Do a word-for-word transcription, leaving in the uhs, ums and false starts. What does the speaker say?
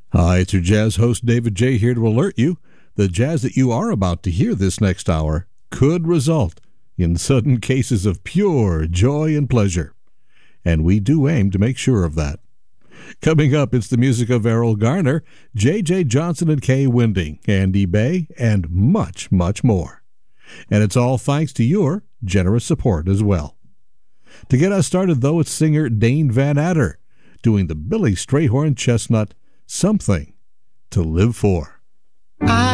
Hi, it's your jazz host David J. here to alert you. The jazz that you are about to hear this next hour could result in sudden cases of pure joy and pleasure. And we do aim to make sure of that. Coming up, it's the music of Errol Garner, J J. Johnson and Kay Winding, Andy Bay, and much, much more. And it's all thanks to your generous support as well. To get us started, though, it's singer Dane Van Adder doing the Billy Strayhorn Chestnut, Something to Live For. I